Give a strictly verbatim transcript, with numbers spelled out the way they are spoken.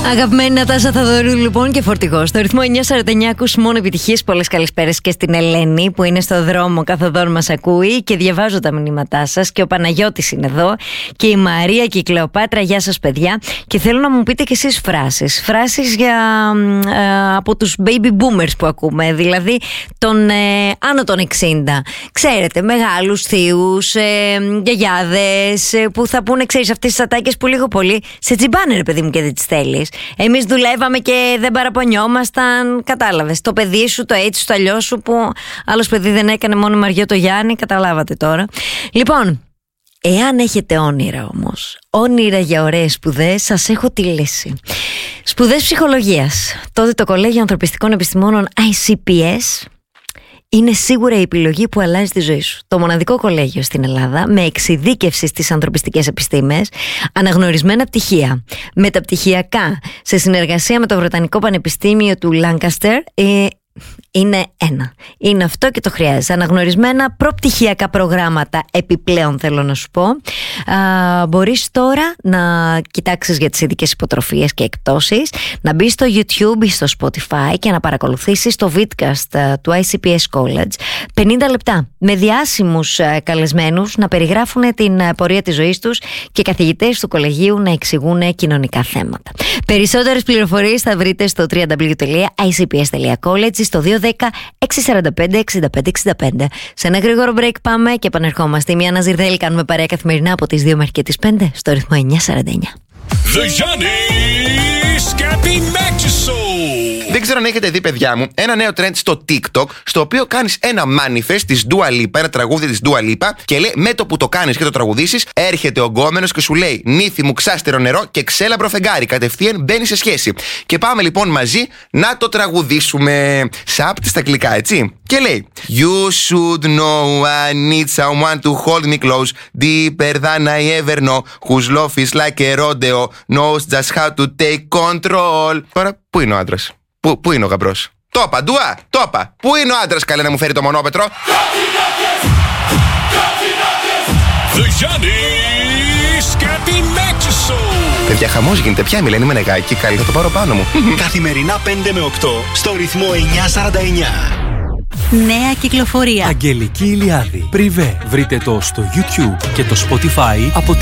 Αγαπημένη Νατάσα Θαδωρού, λοιπόν, και φορτηγό. Στο ρυθμό εννιά σαράντα εννιά ακούς μόνο επιτυχίες. Πολλές καλησπέρες και στην Ελένη που είναι στο δρόμο καθοδόν μας ακούει και διαβάζω τα μηνύματά σας. Και ο Παναγιώτης είναι εδώ. Και η Μαρία και η Κλεοπάτρα. Γεια σας, παιδιά. Και θέλω να μου πείτε κι εσείς φράσεις. Φράσεις για, ε, από τους baby boomers που ακούμε. Δηλαδή των ε, άνω των εξήντα. Ξέρετε, μεγάλους θείους, ε, γιαγιάδες ε, που θα πούνε, ξέρεις, αυτές τις ατάκες που λίγο πολύ σε τσιμπάνε, ρε παιδί μου, και δεν τις θέλεις. Εμείς δουλεύαμε και δεν παραπονιόμασταν. Κατάλαβες. Το παιδί σου, το έτσι, το αλλιώς σου, που άλλος παιδί δεν έκανε, μόνο Μαριό το Γιάννη. Καταλάβατε τώρα. Λοιπόν, εάν έχετε όνειρα όμως, όνειρα για ωραίες σπουδές, σας έχω τη λύση. Σπουδές ψυχολογίας. Τότε το Κολέγιο Ανθρωπιστικών Επιστημόνων άι σι πι ες είναι σίγουρα η επιλογή που αλλάζει τη ζωή σου. Το μοναδικό κολέγιο στην Ελλάδα με εξειδίκευση στις ανθρωπιστικές επιστήμες, αναγνωρισμένα πτυχία, μεταπτυχιακά, σε συνεργασία με το Βρετανικό Πανεπιστήμιο του Λάνκαστερ. Ε, είναι ένα. Είναι αυτό και το χρειάζεσαι. Αναγνωρισμένα προπτυχιακά προγράμματα επιπλέον, θέλω να σου πω. Α, μπορείς τώρα να κοιτάξεις για τις ειδικές υποτροφίες και εκπτώσεις, να μπεις στο YouTube ή στο Spotify και να παρακολουθήσεις το vidcast του άι σι πι ες College. πενήντα λεπτά με διάσημους καλεσμένους να περιγράφουν την πορεία της ζωής τους και καθηγητές του κολεγίου να εξηγούν κοινωνικά θέματα. Περισσότερες πληροφορίες θα βρείτε στο double-u double-u double-u τελεία άι σι πι ες τελεία college, στο δύο ένα μηδέν έξι τέσσερα πέντε εξήντα πέντε εξήντα πέντε. Σε ένα γρήγορο break πάμε και επανερχόμαστε. Η Μία Ναζιρδέλη κάνουμε παρέα καθημερινά από τις δύο μέχρι και τις πέντε στο ρυθμό εννιά σαράντα εννιά. Δεν ξέρω αν έχετε δει, παιδιά μου, ένα νέο trend στο TikTok, στο οποίο κάνεις ένα manifest της Dua Lipa, ένα τραγούδι της Dua Lipa, και λέει, με το που το κάνεις και το τραγουδήσεις, έρχεται ο γκόμενος και σου λέει, νύφη μου, ξάστερο νερό και ξέλαμπρο φεγγάρι. Κατευθείαν μπαίνει σε σχέση. Και πάμε λοιπόν μαζί να το τραγουδήσουμε. Σάπτη στα αγγλικά, έτσι. Και λέει, You should know I need someone to hold me close, deeper than I ever know, whose love is like a rodeo, knows just how to take control. Τώρα, πού είναι ο άντρας? Πού, πού είναι ο γαμπρός? Το είπα, Ντουά, το είπα. Πού είναι ο άντρας, καλέ, να μου φέρει το μονόπετρο? Παιδιά, χαμός γίνεται πια, Μιλένη Μενεγάκη. Καλή, θα το πάρω πάνω μου. Καθημερινά πέντε με οκτώ στο ρυθμό εννιά σαράντα εννιά. Νέα κυκλοφορία. Αγγελική Ηλιάδη. Πριβέ. Βρείτε το στο YouTube και το Spotify από